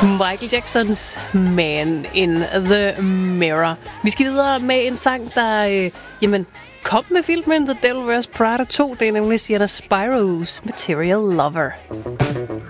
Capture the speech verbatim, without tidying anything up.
Michael Jacksons Man in the Mirror. Vi skal videre med en sang, der øh, jamen, kom med filmen The Devil Wears Prada to. Det er nemlig Sienna Spiro's Material Lover.